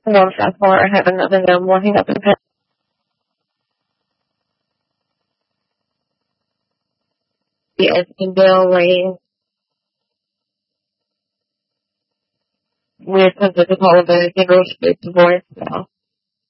One South Bar, I have another number. Hang up and Bill Lane with the call of the goes straight to voicemail.